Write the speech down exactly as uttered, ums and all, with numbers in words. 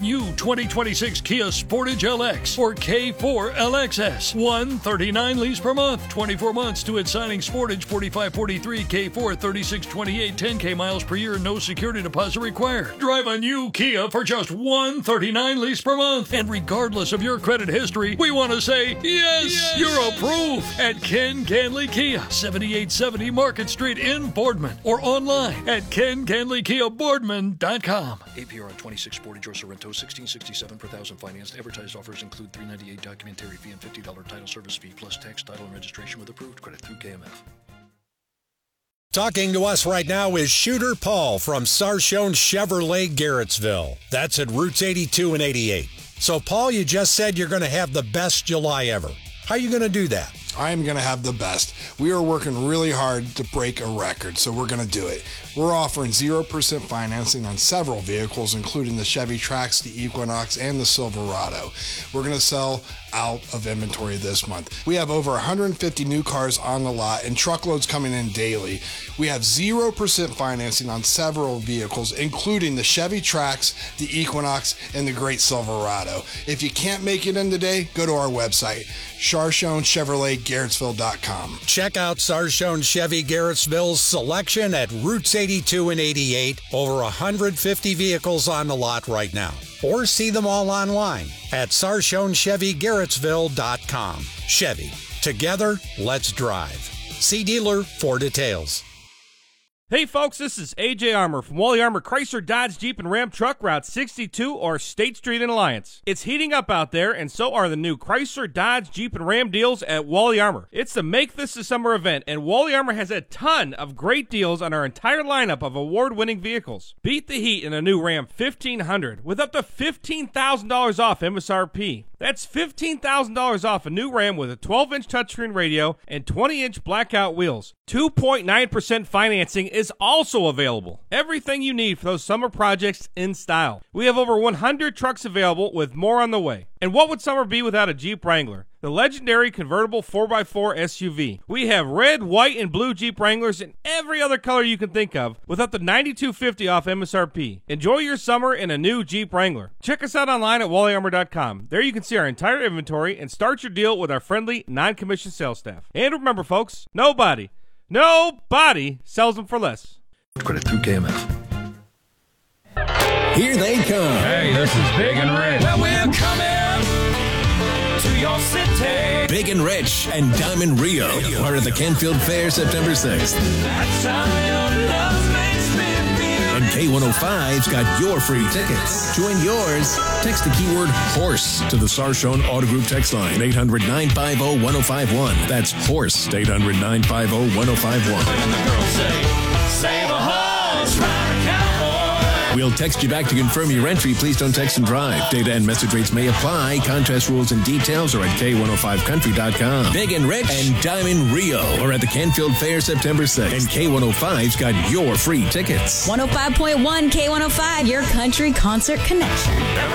new twenty twenty-six Kia Sportage L X or K four L X S. one hundred thirty-nine lease per month, twenty-four months to its signing. Sportage forty-five forty-three, K four thirty-six twenty-eight, ten K miles per year, no security deposit required. Drive a new Kia for just one hundred thirty-nine lease per month. And regardless of your credit history, we want to say, yes, yes, you're approved at Ken Canley Kia, seventy-eight seventy Market Street in Boardman, or online at ken canley kia boardman dot com. A P R on twenty-six Sportage or Sorrento, sixteen sixty-seven per thousand financed. Advertised offers include three ninety-eight documentary fee and fifty dollars title service fee plus tax, title, and registration with approved credit through K M F. Talking to us right now is Shooter Paul from Sarshone Chevrolet Garrettsville. That's at Routes eighty-two and eighty-eight. So, Paul, you just said you're going to have the best July ever. How are you going to do that? I am going to have the best. We are working really hard to break a record, so we're going to do it. We're offering zero percent financing on several vehicles, including the Chevy Trax, the Equinox, and the Silverado. We're going to sell out of inventory this month. We have over one hundred fifty new cars on the lot and truckloads coming in daily. We have zero percent financing on several vehicles, including the Chevy Trax, the Equinox, and the great Silverado. If you can't make it in today, go to our website, Sarshone Chevrolet Garrettsville dot com. Check out Sarshone Chevy Garrettsville's selection at Routes eighty-two and eighty-eight. Over one hundred fifty vehicles on the lot right now. Or see them all online at Sarshone Chevy Garrettsville dot com. Chevy. Together, let's drive. See dealer for details. Hey folks, this is A J Armour from Wally Armour Chrysler Dodge Jeep and Ram Truck Route sixty-two or State Street in Alliance. It's heating up out there, and so are the new Chrysler Dodge Jeep and Ram deals at Wally Armour. It's the Make This a Summer event, and Wally Armour has a ton of great deals on our entire lineup of award-winning vehicles. Beat the heat in a new Ram fifteen hundred with up to fifteen thousand dollars off M S R P. That's fifteen thousand dollars off a new Ram with a twelve inch touchscreen radio and twenty inch blackout wheels. two point nine percent financing is also available. Everything you need for those summer projects in style. We have over one hundred trucks available with more on the way. And what would summer be without a Jeep Wrangler? The legendary convertible four by four S U V. We have red, white, and blue Jeep Wranglers in every other color you can think of with up to ninety-two fifty off M S R P. Enjoy your summer in a new Jeep Wrangler. Check us out online at wally armour dot com. There you can see our entire inventory and start your deal with our friendly, non-commissioned sales staff. And remember, folks, nobody, nobody sells them for less. Credit through K M F. Here they come. Hey, this is Big and Rich. Well, we're coming to your city. Big and Rich and Diamond Rio, part of the Canfield Fair, September sixth. That's how your love makes me feel. And K one oh five's got your free tickets. Join yours. Text the keyword HORSE to the Sarshone Auto Group text line, eight hundred, nine five zero, one zero five one. That's HORSE, eight hundred, nine five zero, one zero five one. And the girls say, save a horse, ride a cowboy. We'll text you back to confirm your entry. Please don't text and drive. Data and message rates may apply. Contest rules and details are at K one oh five country dot com. Big and Rich and Diamond Rio are at the Canfield Fair September sixth. And K one oh five's got your free tickets. one oh five point one K one oh five, your country concert connection.